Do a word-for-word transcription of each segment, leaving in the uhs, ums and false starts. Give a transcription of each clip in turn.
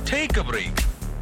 Take a break.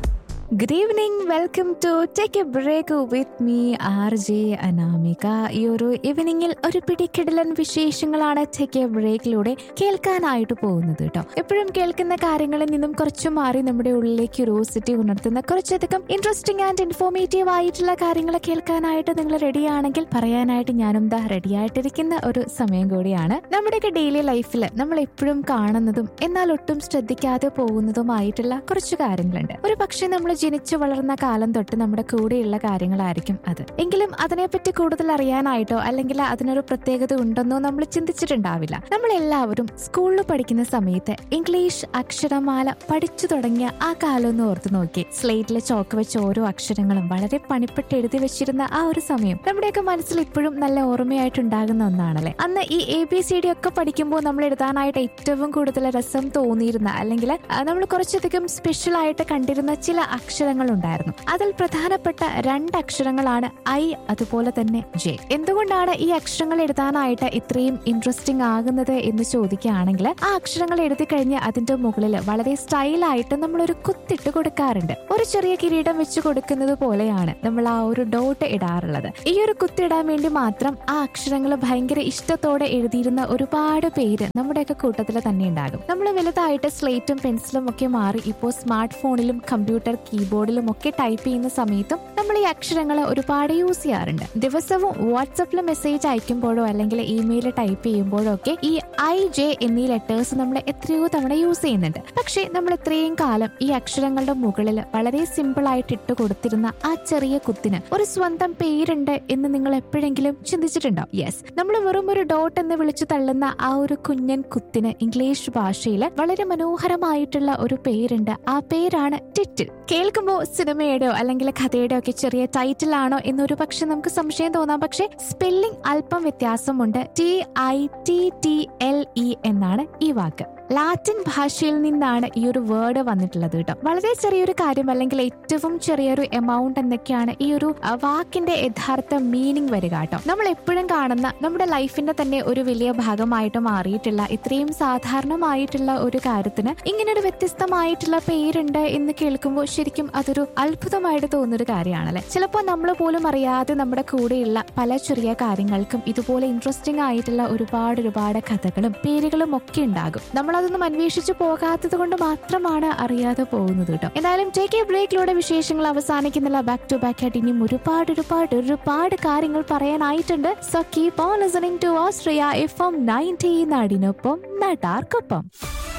Good evening, welcome to Take a Break with me, R J Anamika. ഈ ഒരു ഈവനിങ്ങിൽ ഒരു പിടിക്കിടലൻ വിശേഷങ്ങളാണ് take A ബ്രേക്കിലൂടെ കേൾക്കാനായിട്ട് പോകുന്നത് കേട്ടോ. എപ്പോഴും കേൾക്കുന്ന കാര്യങ്ങളിൽ നിന്നും കുറച്ചു മാറി നമ്മുടെ ഉള്ളിലെ ക്യൂരിയോസിറ്റി ഉണർത്തുന്ന കുറച്ചധികം ഇൻട്രസ്റ്റിംഗ് ആൻഡ് ഇൻഫോർമേറ്റീവ് ആയിട്ടുള്ള കാര്യങ്ങൾ കേൾക്കാനായിട്ട് നിങ്ങൾ റെഡിയാണെങ്കിൽ പറയാനായിട്ട് ഞാനും ദാ റെഡി ആയിട്ടിരിക്കുന്ന ഒരു സമയം കൂടിയാണ്. നമ്മുടെയൊക്കെ ഡെയിലി ലൈഫിൽ നമ്മൾ എപ്പോഴും കാണുന്നതും എന്നാൽ ഒട്ടും ശ്രദ്ധിക്കാതെ പോകുന്നതുമായിട്ടുള്ള കുറച്ച് കാര്യങ്ങളുണ്ട്. ഒരു പക്ഷേ നമ്മൾ ജനിച്ചു വളർന്ന കാലം തൊട്ട് നമ്മുടെ കൂടെയുള്ള കാര്യങ്ങളായിരിക്കും അത്. എങ്കിലും അതിനെപ്പറ്റി കൂടുതൽ അറിയാനായിട്ടോ അല്ലെങ്കിൽ അതിനൊരു പ്രത്യേകത ഉണ്ടെന്നോ നമ്മൾ ചിന്തിച്ചിട്ടുണ്ടാവില്ല. നമ്മൾ എല്ലാവരും സ്കൂളിൽ പഠിക്കുന്ന സമയത്ത് ഇംഗ്ലീഷ് അക്ഷരമാല പഠിച്ചു തുടങ്ങിയ ആ കാലം ഒന്ന് ഓർത്ത് നോക്കി. സ്ലേറ്റിലെ ചോക്ക് വെച്ച ഓരോ അക്ഷരങ്ങളും വളരെ പണിപ്പെട്ട് എഴുതി വെച്ചിരുന്ന ആ ഒരു സമയം നമ്മുടെയൊക്കെ മനസ്സിൽ ഇപ്പോഴും നല്ല ഓർമ്മയായിട്ടുണ്ടാകുന്ന ഒന്നാണല്ലേ. അന്ന് ഈ എ ബി സി ഡി ഒക്കെ പഠിക്കുമ്പോൾ നമ്മൾ എഴുതാനായിട്ട് ഏറ്റവും കൂടുതൽ രസം തോന്നിയിരുന്ന അല്ലെങ്കിൽ നമ്മൾ കുറച്ചധികം സ്പെഷ്യൽ ആയിട്ട് കണ്ടിരുന്ന ചില അക്ഷരങ്ങൾ ഉണ്ടായിരുന്നു. അതിൽ പ്രധാനപ്പെട്ട രണ്ട് അക്ഷരങ്ങളാണ് ഐ അതുപോലെ തന്നെ ജെ. എന്തുകൊണ്ടാണ് ഈ അക്ഷരങ്ങൾ എഴുതാനായിട്ട് ഇത്രയും ഇൻട്രസ്റ്റിംഗ് ആകുന്നത് എന്ന് ചോദിക്കുകയാണെങ്കിൽ ആ അക്ഷരങ്ങൾ എഴുതി കഴിഞ്ഞ് അതിന്റെ മുകളിൽ വളരെ സ്റ്റൈലായിട്ട് നമ്മൾ ഒരു കുത്തിട്ട് കൊടുക്കാറുണ്ട്. ഒരു ചെറിയ കിരീടം വെച്ച് കൊടുക്കുന്നത് പോലെയാണ് നമ്മൾ ആ ഒരു ഡോട്ട് ഇടാറുള്ളത്. ഈ ഒരു കുത്തിടാൻ വേണ്ടി മാത്രം ആ അക്ഷരങ്ങൾ ഭയങ്കര ഇഷ്ടത്തോടെ എഴുതിയിരുന്ന ഒരുപാട് പേര് നമ്മുടെയൊക്കെ കൂട്ടത്തിൽ തന്നെ ഉണ്ടാകും. നമ്മൾ വലുതായിട്ട് സ്ലേറ്റും പെൻസിലും ഒക്കെ മാറി ഇപ്പോൾ സ്മാർട്ട് ഫോണിലും കമ്പ്യൂട്ടർ കീബോർഡിലും ഒക്കെ ടൈപ്പ് ചെയ്യുന്ന സമയത്തും നമ്മൾ ഈ അക്ഷരങ്ങൾ ഒരുപാട് യൂസ് ചെയ്യാറുണ്ട്. ദിവസവും വാട്സപ്പിൽ മെസ്സേജ് അയക്കുമ്പോഴോ അല്ലെങ്കിൽ ഇമെയിൽ ടൈപ്പ് ചെയ്യുമ്പോഴോ ഒക്കെ ഈ ഐ ജെ എന്നീ ലെറ്റേഴ്സ് നമ്മൾ എത്രയോ തവണ യൂസ് ചെയ്യുന്നുണ്ട്. പക്ഷേ നമ്മൾ ഇത്രയും കാലം ഈ അക്ഷരങ്ങളുടെ മുകളിൽ വളരെ സിമ്പിൾ ആയിട്ട് ഇട്ട് കൊടുത്തിരുന്ന ആ ചെറിയ കുത്തിന് ഒരു സ്വന്തം പേരുണ്ട് എന്ന് നിങ്ങൾ എപ്പോഴെങ്കിലും ചിന്തിച്ചിട്ടുണ്ടോ? യെസ്, നമ്മൾ വെറും ഒരു ഡോട്ട് എന്ന് വിളിച്ചു തള്ളുന്ന ആ ഒരു കുഞ്ഞൻ കുത്തിന് ഇംഗ്ലീഷ് ഭാഷയിൽ വളരെ മനോഹരമായിട്ടുള്ള ഒരു പേരുണ്ട്. ആ പേരാണ് ടിറ്റിൽ. കേൾക്കുമ്പോൾ സിനിമയുടെയോ അല്ലെങ്കിൽ കഥയുടെയോ ഒക്കെ ചെറിയ ടൈറ്റിൽ ആണോ എന്നൊരു പക്ഷെ നമുക്ക് സംശയം തോന്നാം. പക്ഷെ സ്പെല്ലിംഗ് അല്പം വ്യത്യാസമുണ്ട്. T I T T L E എന്നാണ് ഈ വാക്ക്. ലാറ്റിൻ ഭാഷയിൽ നിന്നാണ് ഈ ഒരു വേർഡ് വന്നിട്ടുള്ളത് കേട്ടോ. വളരെ ചെറിയൊരു കാര്യം അല്ലെങ്കിൽ ഏറ്റവും ചെറിയൊരു എമൗണ്ട് എന്നൊക്കെയാണ് ഈ ഒരു വാക്കിന്റെ യഥാർത്ഥ മീനിങ് വരിക കേട്ടോ. നമ്മൾ എപ്പോഴും കാണുന്ന നമ്മുടെ ലൈഫിന്റെ തന്നെ ഒരു വലിയ ഭാഗമായിട്ട് മാറിയിട്ടുള്ള ഇത്രയും സാധാരണമായിട്ടുള്ള ഒരു കാര്യത്തിന് ഇങ്ങനൊരു വ്യത്യസ്തമായിട്ടുള്ള പേരുണ്ട് എന്ന് കേൾക്കുമ്പോൾ ശരിക്കും അതൊരു അത്ഭുതമായിട്ട് തോന്നുന്നൊരു കാര്യമാണല്ലേ. ചിലപ്പോൾ നമ്മൾ പോലും അറിയാതെ നമ്മുടെ കൂടെയുള്ള പല ചെറിയ കാര്യങ്ങൾക്കും ഇതുപോലെ ഇൻട്രസ്റ്റിംഗ് ആയിട്ടുള്ള ഒരുപാട് ഒരുപാട് കഥകളും പേരുകളും ഒക്കെ ഉണ്ടാകും. നമ്മൾ അതൊന്നും അന്വേഷിച്ചു പോകാത്തത് കൊണ്ട് മാത്രമാണ് അറിയാതെ പോകുന്നത് കേട്ടോ. എന്തായാലും ടേക്ക് എ ബ്രേക്കിലൂടെ വിശേഷങ്ങൾ അവസാനിക്കുന്നില്ല. ബാക്ക് ടു ബാക്ക് ആയിട്ട് ഇനിയും ഒരുപാട് ഒരുപാട് ഒരുപാട് കാര്യങ്ങൾ പറയാനായിട്ടുണ്ട്. So keep on listening to Austria F M ninety നാടിനൊപ്പം നാട്ടാർക്കൊപ്പം.